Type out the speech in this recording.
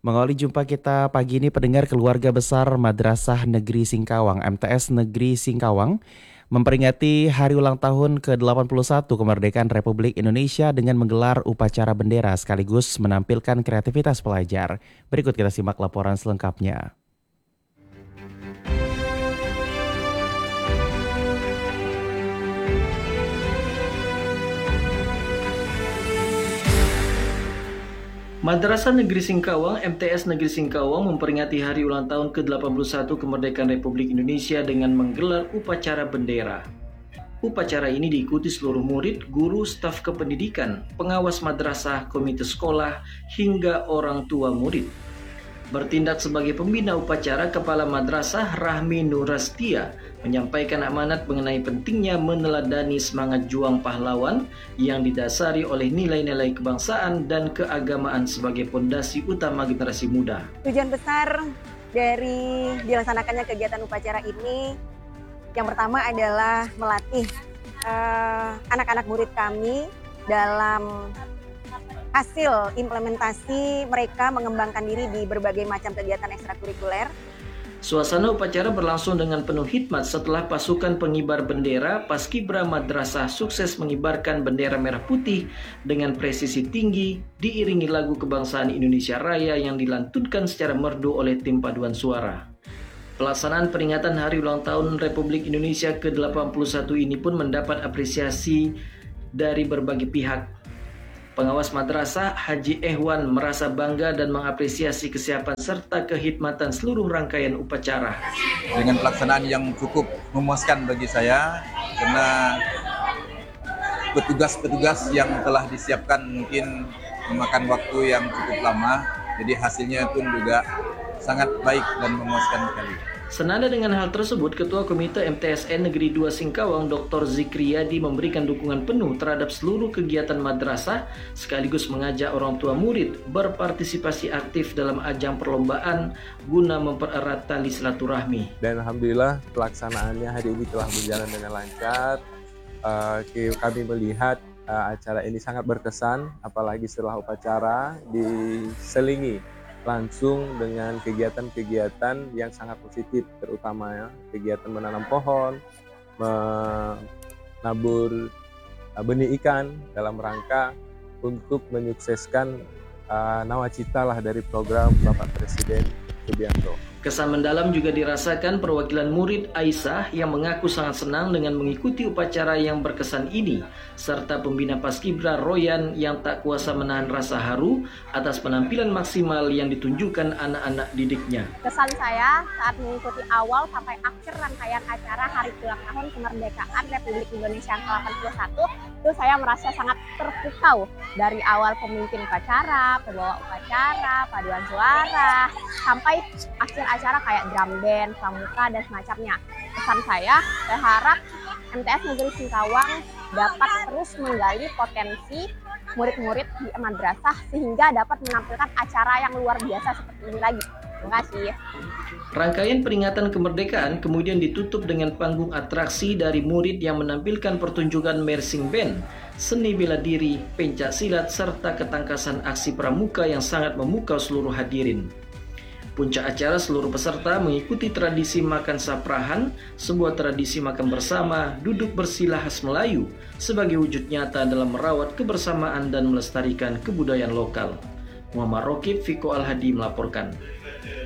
Mengawali jumpa kita pagi ini pendengar, keluarga besar Madrasah Negeri Singkawang MTS Negeri Singkawang memperingati hari ulang tahun ke-81 kemerdekaan Republik Indonesia dengan menggelar upacara bendera sekaligus menampilkan kreativitas pelajar. Berikut kita simak laporan selengkapnya. Madrasah Negeri Singkawang MTS Negeri Singkawang memperingati hari ulang tahun ke-81 kemerdekaan Republik Indonesia dengan menggelar upacara bendera. Upacara ini diikuti seluruh murid, guru, staf kependidikan, pengawas madrasah, komite sekolah, hingga orang tua murid. Bertindak sebagai pembina upacara, Kepala Madrasah Rahmi Nurastia menyampaikan amanat mengenai pentingnya meneladani semangat juang pahlawan yang didasari oleh nilai-nilai kebangsaan dan keagamaan sebagai pondasi utama generasi muda. Tujuan besar dari dilaksanakannya kegiatan upacara ini yang pertama adalah melatih anak-anak murid kami dalam hasil implementasi mereka mengembangkan diri di berbagai macam kegiatan ekstrakurikuler. Suasana upacara berlangsung dengan penuh hikmat setelah pasukan pengibar bendera Paskibra Madrasah sukses mengibarkan bendera merah putih dengan presisi tinggi diiringi lagu kebangsaan Indonesia Raya yang dilantunkan secara merdu oleh tim paduan suara. Pelaksanaan peringatan Hari Ulang Tahun Republik Indonesia ke-81 ini pun mendapat apresiasi dari berbagai pihak. Pengawas madrasah Haji Ehwan merasa bangga dan mengapresiasi kesiapan serta kehikmatan seluruh rangkaian upacara. Dengan pelaksanaan yang cukup memuaskan bagi saya, karena petugas-petugas yang telah disiapkan mungkin memakan waktu yang cukup lama, jadi hasilnya pun juga sangat baik dan memuaskan sekali. Senada dengan hal tersebut, Ketua Komite MTSN Negeri 2 Singkawang Dr. Zikriyadi memberikan dukungan penuh terhadap seluruh kegiatan madrasah sekaligus mengajak orang tua murid berpartisipasi aktif dalam ajang perlombaan guna mempererat tali silaturahmi. Dan alhamdulillah pelaksanaannya hari ini telah berjalan dengan lancar. Kami melihat acara ini sangat berkesan, apalagi setelah upacara diselingi langsung dengan kegiatan-kegiatan yang sangat positif, terutama ya, kegiatan menanam pohon, menabur benih ikan dalam rangka untuk menyukseskan nawacita lah dari program Bapak Presiden Subianto. Kesan mendalam juga dirasakan perwakilan murid Aisyah yang mengaku sangat senang dengan mengikuti upacara yang berkesan ini, serta pembina Paskibra Royan yang tak kuasa menahan rasa haru atas penampilan maksimal yang ditunjukkan anak-anak didiknya. Kesan saya saat mengikuti awal sampai akhir rangkaian acara Hari Ulang Tahun Kemerdekaan Republik Indonesia ke-81 itu saya merasa sangat terpukau dari awal pemimpin upacara, pembawa upacara, paduan suara, sampai akhir acara kayak drum band, pramuka, dan semacamnya. Pesan saya harap MTS Negeri Singkawang dapat terus menggali potensi murid-murid di madrasah sehingga dapat menampilkan acara yang luar biasa seperti ini lagi. Terima kasih. Rangkaian peringatan kemerdekaan kemudian ditutup dengan panggung atraksi dari murid yang menampilkan pertunjukan marching band, seni bela diri, pencak silat, serta ketangkasan aksi pramuka yang sangat memukau seluruh hadirin. Puncak acara seluruh peserta mengikuti tradisi makan saprahan, sebuah tradisi makan bersama, duduk bersila khas Melayu, sebagai wujud nyata dalam merawat kebersamaan dan melestarikan kebudayaan lokal. Muhammad Rokib, Viko Al-Hadi melaporkan.